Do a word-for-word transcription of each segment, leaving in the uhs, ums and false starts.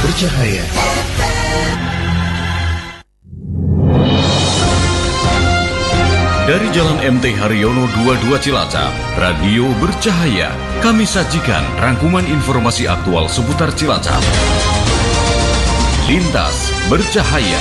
bercahaya. Dari Jalan M T Haryono dua puluh dua Cilacap, Radio Bercahaya, kami sajikan rangkuman informasi aktual seputar Cilacap. Lintas Bercahaya.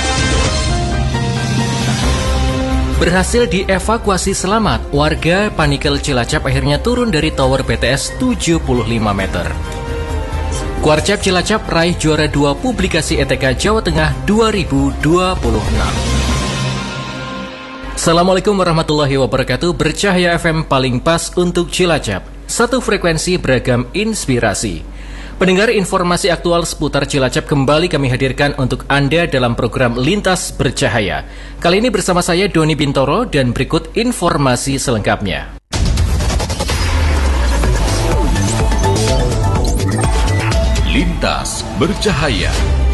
Berhasil dievakuasi selamat, warga Panikel Cilacap akhirnya turun dari tower B T S tujuh puluh lima meter. Kuarcap Cilacap raih juara dua publikasi E T K Jawa Tengah dua ribu dua puluh enam. Assalamualaikum warahmatullahi wabarakatuh. Bercahaya F M paling pas untuk Cilacap. Satu frekuensi beragam inspirasi. Pendengar, informasi aktual seputar Cilacap kembali kami hadirkan untuk Anda dalam program Lintas Bercahaya. Kali ini bersama saya Doni Bintoro dan berikut informasi selengkapnya. Lintas Bercahaya.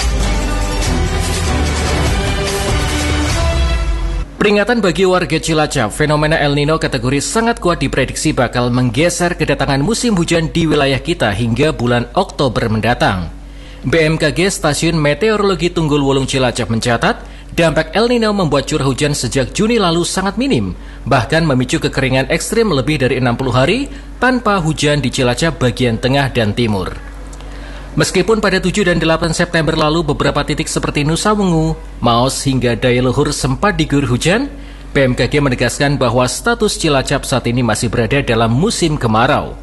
Peringatan bagi warga Cilacap, fenomena El Nino kategori sangat kuat diprediksi bakal menggeser kedatangan musim hujan di wilayah kita hingga bulan Oktober mendatang. B M K G Stasiun Meteorologi Tunggul Wulung Cilacap mencatat, dampak El Nino membuat curah hujan sejak Juni lalu sangat minim, bahkan memicu kekeringan ekstrim lebih dari enam puluh hari tanpa hujan di Cilacap bagian tengah dan timur. Meskipun pada tujuh dan delapan September lalu beberapa titik seperti Nusa Wengu, Maos hingga Daya Luhur sempat diguyur hujan, B M K G menegaskan bahwa status Cilacap saat ini masih berada dalam musim kemarau.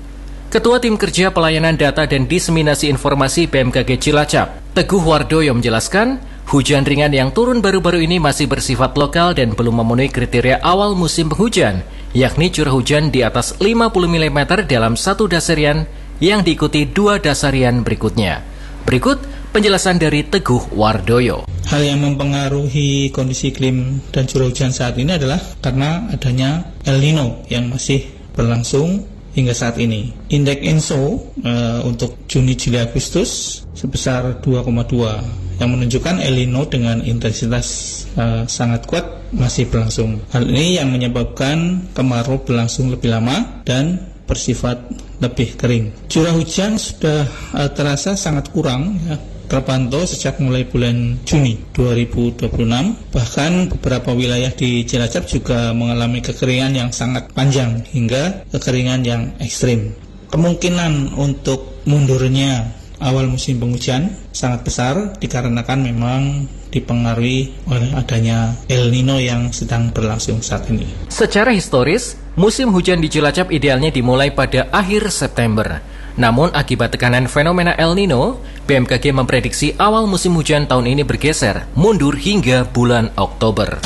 Ketua Tim Kerja Pelayanan Data dan Diseminasi Informasi B M K G Cilacap, Teguh Wardoyo menjelaskan, hujan ringan yang turun baru-baru ini masih bersifat lokal dan belum memenuhi kriteria awal musim penghujan, yakni curah hujan di atas lima puluh milimeter dalam satu dasarian yang diikuti dua dasarian berikutnya. Berikut penjelasan dari Teguh Wardoyo. Hal yang mempengaruhi kondisi iklim dan curah hujan saat ini adalah karena adanya El Nino yang masih berlangsung hingga saat ini. Indeks ENSO e, untuk Juni, Juli, Agustus sebesar dua koma dua yang menunjukkan El Nino dengan intensitas e, sangat kuat masih berlangsung. Hal ini yang menyebabkan kemarau berlangsung lebih lama dan bersifat lebih kering. Curah hujan sudah uh, terasa sangat kurang, ya, terpantau sejak mulai bulan Juni dua ribu dua puluh enam. Bahkan beberapa wilayah di Cilacap juga mengalami kekeringan yang sangat panjang hingga kekeringan yang ekstrim. Kemungkinan untuk mundurnya awal musim penghujan sangat besar dikarenakan memang dipengaruhi oleh adanya El Nino yang sedang berlangsung saat ini. Secara historis, musim hujan di Cilacap idealnya dimulai pada akhir September. Namun akibat tekanan fenomena El Nino, B M K G memprediksi awal musim hujan tahun ini bergeser, mundur hingga bulan Oktober.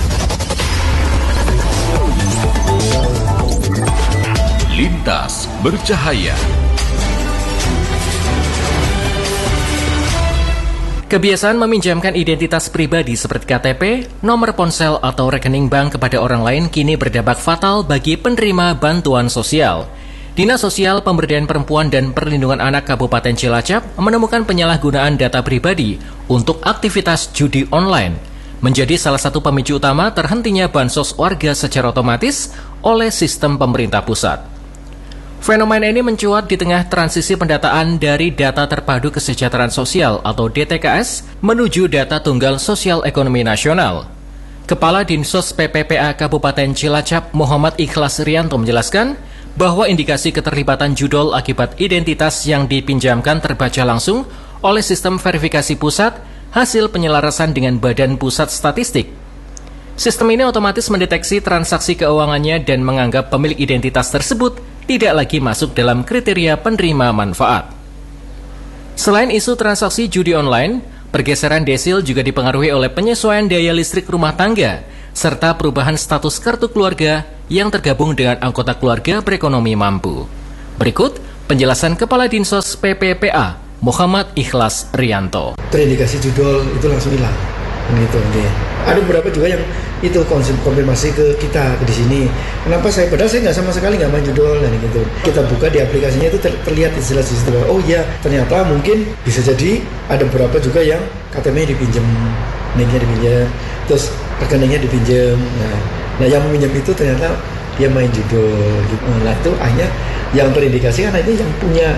Lintas Bercahaya. Kebiasaan meminjamkan identitas pribadi seperti K T P, nomor ponsel atau rekening bank kepada orang lain kini berdampak fatal bagi penerima bantuan sosial. Dinas Sosial Pemberdayaan Perempuan dan Perlindungan Anak Kabupaten Cilacap menemukan penyalahgunaan data pribadi untuk aktivitas judi online, menjadi salah satu pemicu utama terhentinya bansos warga secara otomatis oleh sistem pemerintah pusat. Fenomena ini mencuat di tengah transisi pendataan dari data terpadu kesejahteraan sosial atau D T K S menuju data tunggal sosial ekonomi nasional. Kepala Dinsos P P P A Kabupaten Cilacap Muhammad Ikhlas Rianto menjelaskan bahwa indikasi keterlibatan judol akibat identitas yang dipinjamkan terbaca langsung oleh sistem verifikasi pusat hasil penyelarasan dengan Badan Pusat Statistik. Sistem ini otomatis mendeteksi transaksi keuangannya dan menganggap pemilik identitas tersebut tidak lagi masuk dalam kriteria penerima manfaat. Selain isu transaksi judi online, pergeseran desil juga dipengaruhi oleh penyesuaian daya listrik rumah tangga, serta perubahan status kartu keluarga yang tergabung dengan anggota keluarga berekonomi mampu. Berikut penjelasan Kepala Dinsos P P P A, Muhammad Ikhlas Rianto. Terindikasi judul itu langsung hilang. Gitu, gitu. Ada beberapa juga yang itu konfirmasi ke kita di sini. Kenapa saya padahal saya nggak sama sekali nggak main judul dan gitu. Kita buka di aplikasinya itu ter, terlihat jelas di situ. Oh iya, ternyata mungkin bisa jadi ada beberapa juga yang K T P-nya dipinjam, N I K-nya dipinjam, terus rekeningnya dipinjam. Nah, nah yang meminjam itu ternyata dia main judul. Gitu. Nah itu akhirnya yang terindikasi karena ini yang punya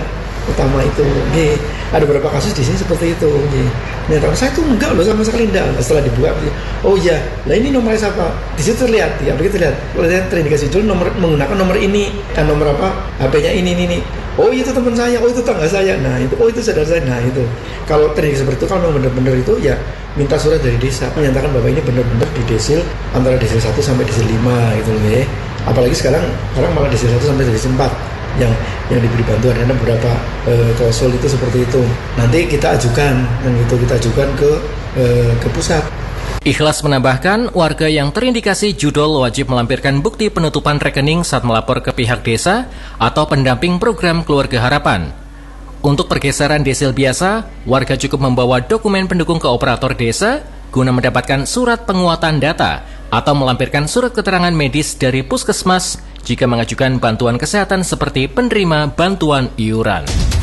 utama itu. Nggih, ada beberapa kasus di sini seperti itu. Nggih. Nah, saya itu enggak loh sama sekali enggak. Setelah dibuka, oh iya, lah ini nomornya siapa? Di situ terlihat, ya begitu lihat. Kalau saya terindikasi dulu nomor menggunakan nomor ini, kan nomor apa? H P-nya ini ini ini. Oh itu teman saya, oh itu tetangga saya. Nah itu, oh itu saudara saya. Nah itu. Kalau terindikasi seperti itu, kalau memang benar-benar itu ya minta surat dari desa menyatakan bahwa ini benar-benar di desil antara desil satu sampai desil lima gitu loh ya. Apalagi sekarang orang malah desil satu sampai desil empat yang yang diberi bantuan, karena beberapa e, klausul itu seperti itu. Nanti kita ajukan dan itu kita ajukan ke e, ke pusat. Ikhlas menambahkan, warga yang terindikasi judol wajib melampirkan bukti penutupan rekening saat melapor ke pihak desa atau pendamping program Keluarga Harapan. Untuk pergeseran desil biasa, warga cukup membawa dokumen pendukung ke operator desa guna mendapatkan surat penguatan data atau melampirkan surat keterangan medis dari puskesmas jika mengajukan bantuan kesehatan seperti penerima bantuan iuran.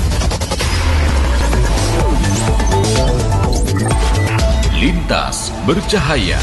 Lintas bercahaya.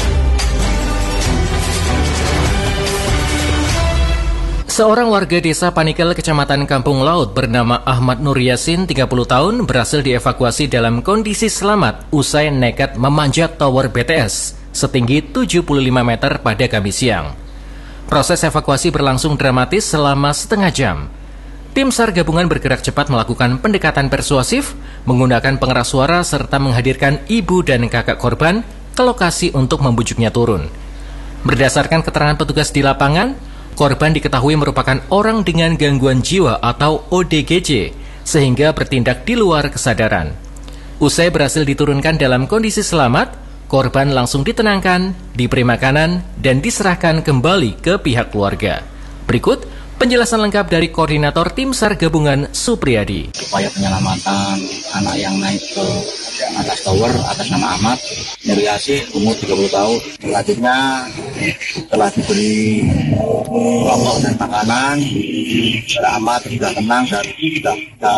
Seorang warga desa Panikel, Kecamatan Kampung Laut bernama Ahmad Nur Yasin, tiga puluh tahun, berhasil dievakuasi dalam kondisi selamat usai nekat memanjat tower B T S setinggi tujuh puluh lima meter pada Kamis siang. Proses evakuasi berlangsung dramatis selama setengah jam. Tim SAR gabungan bergerak cepat melakukan pendekatan persuasif, menggunakan pengeras suara serta menghadirkan ibu dan kakak korban ke lokasi untuk membujuknya turun. Berdasarkan keterangan petugas di lapangan, korban diketahui merupakan orang dengan gangguan jiwa atau O D G J, sehingga bertindak di luar kesadaran. Usai berhasil diturunkan dalam kondisi selamat, korban langsung ditenangkan, diberi makanan, dan diserahkan kembali ke pihak keluarga. Berikut penjelasan lengkap dari Koordinator Tim SAR Gabungan Supriyadi. Upaya penyelamatan anak yang naik ke atas tower atas nama Ahmad Nur Yasin, umur tiga puluh tahun. Selanjutnya telah diberi rokok dan makanan. Ahmad sudah tenang dan sudah kita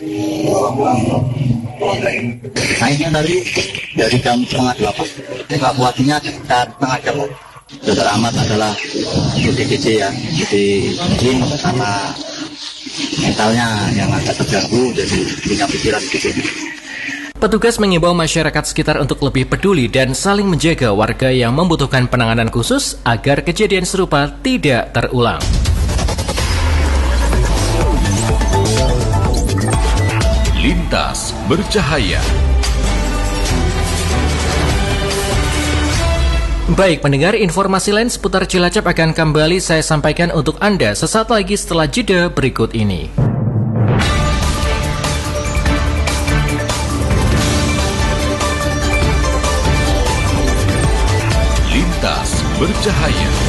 naiknya dari dari jam setengah delapan. Evakuasinya sekitar setengah jam. Saudara Ahmad adalah O D G J ya, jadi mungkin karena mentalnya yang agak terganggu, jadi punya pikiran gitu. Petugas mengimbau masyarakat sekitar untuk lebih peduli dan saling menjaga warga yang membutuhkan penanganan khusus agar kejadian serupa tidak terulang. Lintas bercahaya. Baik, pendengar, informasi lain seputar Cilacap akan kembali saya sampaikan untuk Anda sesaat lagi setelah jeda berikut ini. Lintas bercahaya.